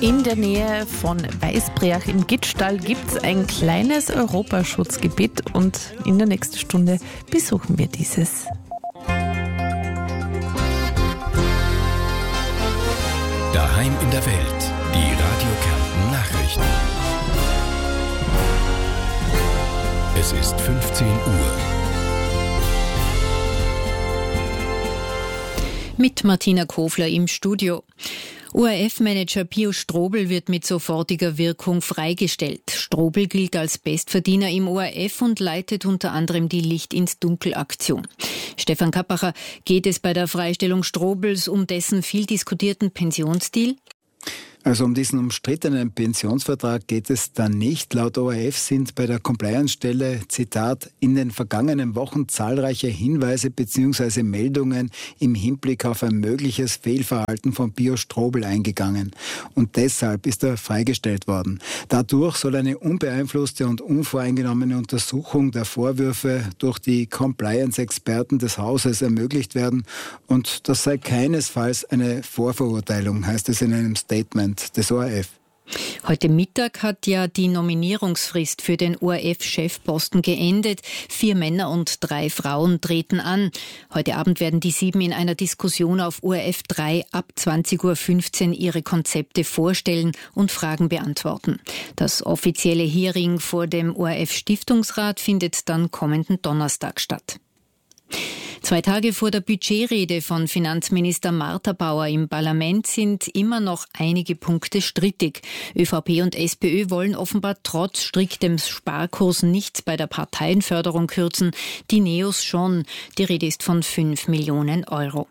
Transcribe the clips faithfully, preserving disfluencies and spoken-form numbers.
In der Nähe von Weißbriach im Gittstall gibt es ein kleines Europaschutzgebiet und in der nächsten Stunde besuchen wir dieses. Daheim in der Welt, die Radio Kärnten Nachrichten. Es ist fünfzehn Uhr. Mit Martina Kofler im Studio. O R F-Manager Pio Strobl wird mit sofortiger Wirkung freigestellt. Strobl gilt als Bestverdiener im O R F und leitet unter anderem die Licht-ins-Dunkel-Aktion. Stefan Kappacher, geht es bei der Freistellung Strobls um dessen viel diskutierten Pensionsdeal? Also um diesen umstrittenen Pensionsvertrag geht es dann nicht. Laut O R F sind bei der Compliance-Stelle, Zitat, in den vergangenen Wochen zahlreiche Hinweise bzw. Meldungen im Hinblick auf ein mögliches Fehlverhalten von Pio Strobl eingegangen. Und deshalb ist er freigestellt worden. Dadurch soll eine unbeeinflusste und unvoreingenommene Untersuchung der Vorwürfe durch die Compliance-Experten des Hauses ermöglicht werden. Und das sei keinesfalls eine Vorverurteilung, heißt es in einem Statement des O R F. Heute Mittag hat ja die Nominierungsfrist für den O R F-Chefposten geendet. Vier Männer und drei Frauen treten an. Heute Abend werden die sieben in einer Diskussion auf O R F drei ab zwanzig Uhr fünfzehn ihre Konzepte vorstellen und Fragen beantworten. Das offizielle Hearing vor dem O R F-Stiftungsrat findet dann kommenden Donnerstag statt. Zwei Tage vor der Budgetrede von Finanzminister Martha Bauer im Parlament sind immer noch einige Punkte strittig. ÖVP und SPÖ wollen offenbar trotz striktem Sparkurs nichts bei der Parteienförderung kürzen. Die Neos schon. Die Rede ist von fünf Millionen Euro.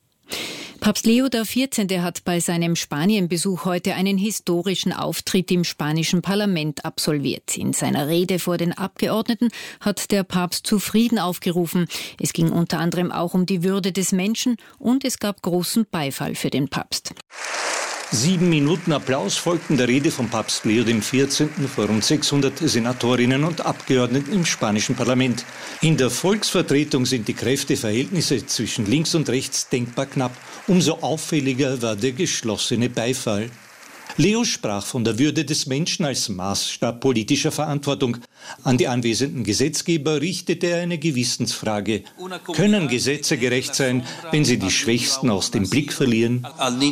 Papst Leo der vierzehnte hat bei seinem Spanienbesuch heute einen historischen Auftritt im spanischen Parlament absolviert. In seiner Rede vor den Abgeordneten hat der Papst zu Frieden aufgerufen. Es ging unter anderem auch um die Würde des Menschen und es gab großen Beifall für den Papst. Sieben Minuten Applaus folgten der Rede von Papst Leo der vierzehnte vor rund sechshundert Senatorinnen und Abgeordneten im spanischen Parlament. In der Volksvertretung sind die Kräfteverhältnisse zwischen links und rechts denkbar knapp. Umso auffälliger war der geschlossene Beifall. Leo sprach von der Würde des Menschen als Maßstab politischer Verantwortung. An die anwesenden Gesetzgeber richtete er eine Gewissensfrage. Können Gesetze gerecht sein, wenn sie die Schwächsten aus dem Blick verlieren?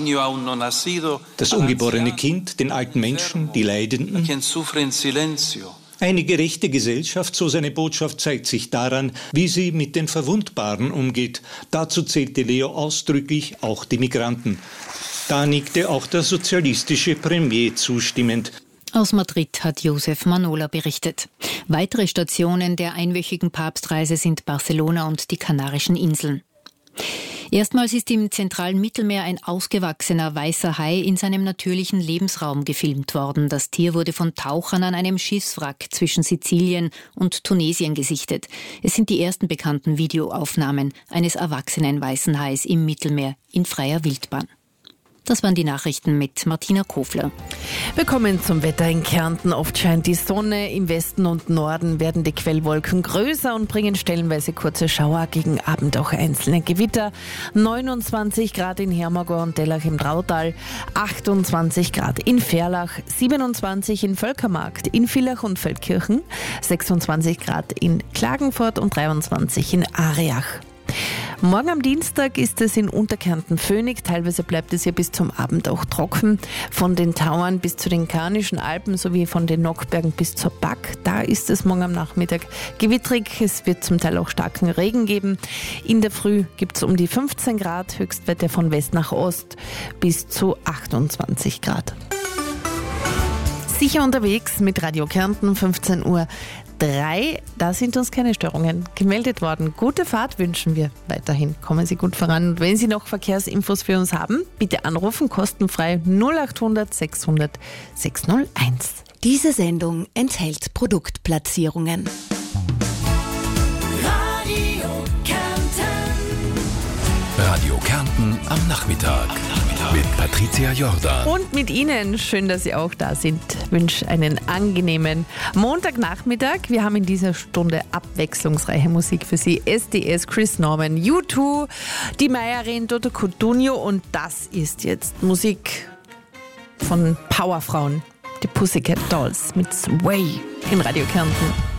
Das ungeborene Kind, den alten Menschen, die Leidenden? Eine gerechte Gesellschaft, so seine Botschaft, zeigt sich daran, wie sie mit den Verwundbaren umgeht. Dazu zählte Leo ausdrücklich auch die Migranten. Da nickte auch der sozialistische Premier zustimmend. Aus Madrid hat Josef Manola berichtet. Weitere Stationen der einwöchigen Papstreise sind Barcelona und die Kanarischen Inseln. Erstmals ist im zentralen Mittelmeer ein ausgewachsener weißer Hai in seinem natürlichen Lebensraum gefilmt worden. Das Tier wurde von Tauchern an einem Schiffswrack zwischen Sizilien und Tunesien gesichtet. Es sind die ersten bekannten Videoaufnahmen eines erwachsenen weißen Hais im Mittelmeer in freier Wildbahn. Das waren die Nachrichten mit Martina Kofler. Wir kommen zum Wetter in Kärnten. Oft scheint die Sonne. Im Westen und Norden werden die Quellwolken größer und bringen stellenweise kurze Schauer, gegen Abend auch einzelne Gewitter. neunundzwanzig Grad in Hermagor und Dellach im Drautal, achtundzwanzig Grad in Ferlach, siebenundzwanzig in Völkermarkt, in Villach und Feldkirchen, sechsundzwanzig Grad in Klagenfurt und dreiundzwanzig in Ariach. Morgen am Dienstag ist es in Unterkärnten föhnig, teilweise bleibt es ja bis zum Abend auch trocken. Von den Tauern bis zu den Karnischen Alpen sowie von den Nockbergen bis zur Back, da ist es morgen am Nachmittag gewittrig. Es wird zum Teil auch starken Regen geben. In der Früh gibt es um die fünfzehn Grad, Höchstwerte von West nach Ost bis zu achtundzwanzig Grad. Sicher unterwegs mit Radio Kärnten, fünfzehn Uhr drei. Da sind uns keine Störungen gemeldet worden. Gute Fahrt wünschen wir weiterhin. Kommen Sie gut voran. Und wenn Sie noch Verkehrsinfos für uns haben, bitte anrufen, kostenfrei null acht hundert sechshundert sechshunderteins. Diese Sendung enthält Produktplatzierungen. Radio Kärnten. Radio Kärnten am Nachmittag. Mit Patricia Jordan. Und mit Ihnen, schön, dass Sie auch da sind. Ich wünsche einen angenehmen Montagnachmittag. Wir haben in dieser Stunde abwechslungsreiche Musik für Sie. S D S, Chris Norman, U zwei, die Meierin, Toto Cutugno und das ist jetzt Musik von Powerfrauen, die Pussycat Dolls mit Sway in Radio Kärnten.